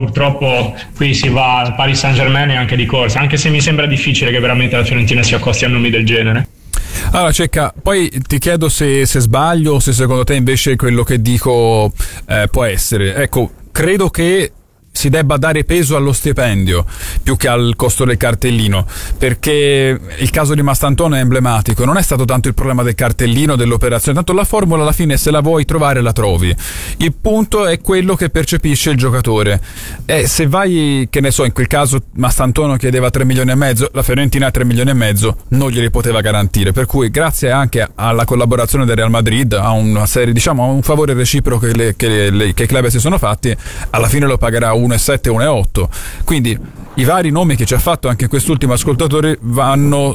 purtroppo qui si va al Paris Saint-Germain e anche di corsa, anche se mi sembra difficile che veramente la Fiorentina si accosti a nomi del genere. Allora Cecca, poi ti chiedo se sbaglio o se secondo te invece quello che dico può essere. Ecco, credo che si debba dare peso allo stipendio più che al costo del cartellino, perché il caso di Mastantuono è emblematico. Non è stato tanto il problema del cartellino, dell'operazione, tanto la formula alla fine se la vuoi trovare la trovi. Il punto è quello che percepisce il giocatore. Se vai, che ne so, in quel caso Mastantuono chiedeva 3 milioni e mezzo, la Fiorentina 3 milioni e mezzo non glieli poteva garantire, per cui grazie anche alla collaborazione del Real Madrid, a una serie, diciamo, a un favore reciproco che i club si sono fatti, alla fine lo pagherà 1,7, 1,8. Quindi i vari nomi che ci ha fatto anche quest'ultimo ascoltatore vanno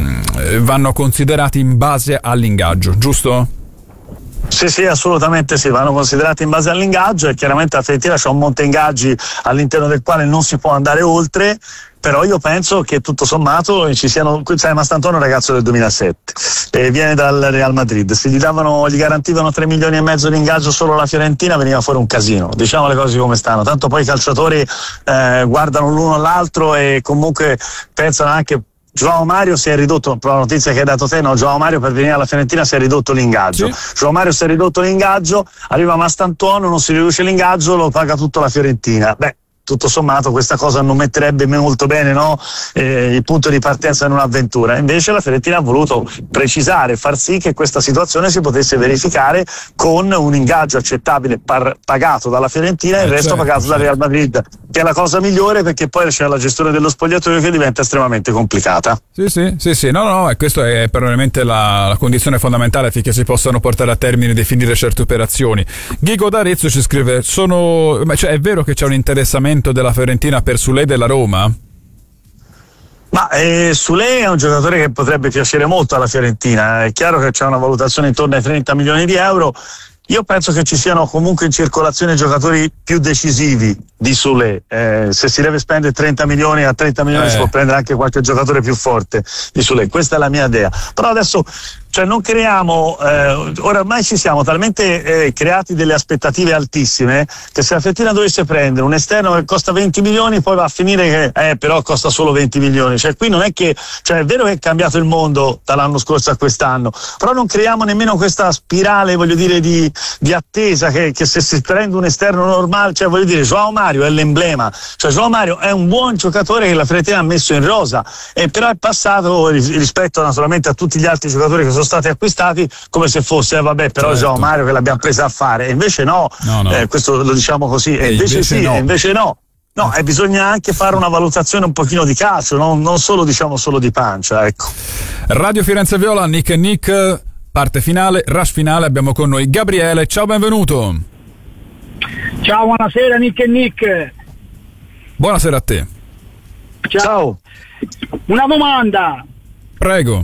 considerati in base all'ingaggio, giusto? Sì, assolutamente sì, vanno considerati in base all'ingaggio, e chiaramente la Fiorentina c'è un monte ingaggi all'interno del quale non si può andare oltre. Però io penso che tutto sommato ci siano, Mastantuono è un ragazzo del 2007 e viene dal Real Madrid, se gli garantivano 3 milioni e mezzo di ingaggio solo alla Fiorentina veniva fuori un casino, diciamo le cose come stanno, tanto poi i calciatori guardano l'uno all'altro e comunque pensano anche. João Mario si è ridotto, per la notizia che hai dato te, no, João Mario per venire alla Fiorentina si è ridotto l'ingaggio. Sì. João Mario si è ridotto l'ingaggio, arriva Mastantuono, non si riduce l'ingaggio, lo paga tutto la Fiorentina. Tutto sommato questa cosa non metterebbe molto bene, no? Il punto di partenza in un'avventura. Invece la Fiorentina ha voluto precisare, far sì che questa situazione si potesse verificare con un ingaggio accettabile pagato dalla Fiorentina e il resto pagato dal Real Madrid, che è la cosa migliore, perché poi c'è la gestione dello spogliatoio che diventa estremamente complicata. Sì, no, e questo è probabilmente la condizione fondamentale affinché si possano portare a termine e definire certe operazioni. Ghigo d'Arezzo ci scrive: è vero che c'è un interessamento della Fiorentina per Soulé della Roma? Soulé è un giocatore che potrebbe piacere molto alla Fiorentina. È chiaro che c'è una valutazione intorno ai 30 milioni di euro. Io penso che ci siano comunque in circolazione giocatori più decisivi di Soulé. Se si deve spendere 30 milioni, a 30 milioni si può prendere anche qualche giocatore più forte di Soulé. Questa è la mia idea. Però adesso non creiamo, oramai ci siamo talmente creati delle aspettative altissime che se la Fiorentina dovesse prendere un esterno che costa 20 milioni poi va a finire che però costa solo 20 milioni. Qui non è che, è vero che è cambiato il mondo dall'anno scorso a quest'anno, però non creiamo nemmeno questa spirale, voglio dire, di attesa che se si prende un esterno normale, João Mario è l'emblema, João Mario è un buon giocatore che la Fiorentina ha messo in rosa, però è passato rispetto naturalmente a tutti gli altri giocatori che sono stati acquistati come se fosse però certo. João Mario che l'abbiamo presa a fare, e invece no. Questo lo diciamo così, e invece sì, no. E invece no. No, bisogna anche fare una valutazione un pochino di calcio, non solo solo di pancia, ecco. Radio Firenze Viola, Nick e Nick, parte finale, rush finale, abbiamo con noi Gabriele. Ciao, benvenuto. Ciao, buonasera Nick e Nick. Buonasera a te. Ciao. Una domanda. Prego.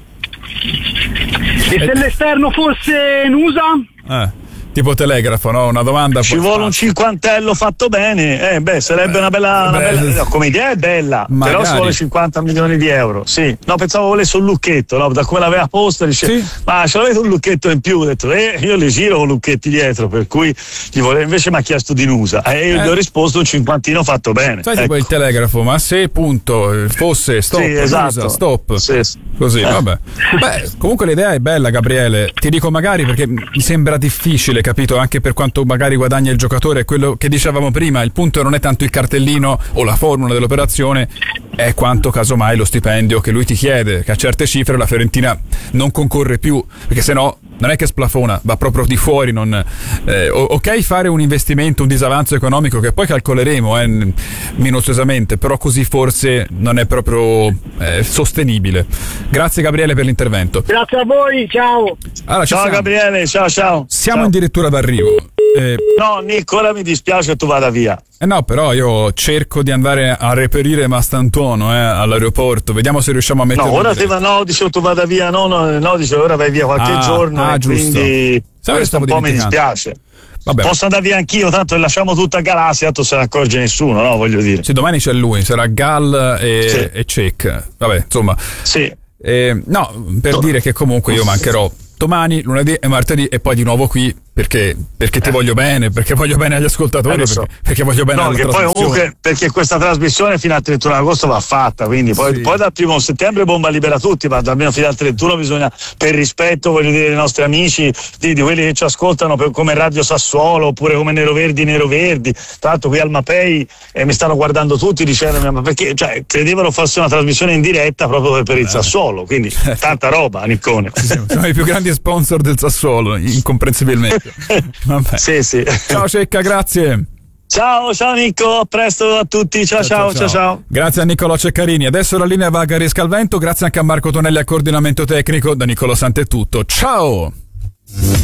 E se l'esterno fosse Nusa? Tipo telegrafo, no? Una domanda. Ci vuole un cinquantello fatto bene, sarebbe una bella come idea è bella, magari. Però ci vuole 50 milioni di euro. Sì, no, pensavo volesse un lucchetto, no? Da come l'aveva posta dice, sì. Ma ce l'avete un lucchetto in più? Ho detto, io li giro con lucchetti dietro, per cui invece mi ha chiesto di Nusa, e io gli ho risposto un cinquantino fatto bene. Sai, tipo il telegrafo, ma se punto fosse stop, sì, esatto. Nusa, stop. Sì. Così, vabbè. Comunque l'idea è bella, Gabriele. Ti dico magari perché mi sembra difficile, capito? Anche per quanto magari guadagna il giocatore, quello che dicevamo prima, il punto non è tanto il cartellino o la formula dell'operazione, è quanto casomai lo stipendio che lui ti chiede, che a certe cifre la Fiorentina non concorre più, perché sennò non è che splafona, va proprio di fuori. Ok fare un investimento, un disavanzo economico che poi calcoleremo minuziosamente, però così forse non è proprio sostenibile. Grazie Gabriele per l'intervento. Grazie a voi, ciao. Allora, ciao Gabriele, ciao. Siamo addirittura d'arrivo. No, Nicola, mi dispiace che tu vada via. No, però io cerco di andare a reperire Mastantuono all'aeroporto. Vediamo se riusciamo a mettere. No, ora dicevo tu vada via. No, dicevo ora vai via qualche giorno. Quindi questo un po' mi dispiace. Vabbè. Posso andare via anch'io, tanto lasciamo tutta Galassia, tanto se ne accorge nessuno, no? Voglio dire. Sì, domani c'è lui, sarà Gall e Cech. Vabbè, insomma. Sì. No, per dire che comunque io mancherò domani, lunedì e martedì e poi di nuovo qui perché ti voglio bene, perché voglio bene agli ascoltatori, perché voglio bene alla trasmissione. Poi comunque perché questa trasmissione fino al 31 agosto va fatta, quindi poi dal 1 settembre bomba libera tutti, ma almeno fino al 31 bisogna, per rispetto, voglio dire, dei nostri amici, di quelli che ci ascoltano come Radio Sassuolo oppure come Nero Verdi. Tra l'altro qui al Mapei mi stanno guardando tutti dicendomi ma perché, cioè, credevano fosse una trasmissione in diretta proprio per il Sassuolo, quindi tanta roba, Niccone. Siamo i più grandi sponsor del Sassuolo, incomprensibilmente. Vabbè. Sì. Ciao Cecca, grazie. Ciao Nicco, a presto a tutti, ciao. Grazie a Niccolò Ceccarini. Adesso la linea va a Garisca al Vento, grazie anche a Marco Tonelli al coordinamento tecnico. Da Niccolò Santo è tutto, ciao.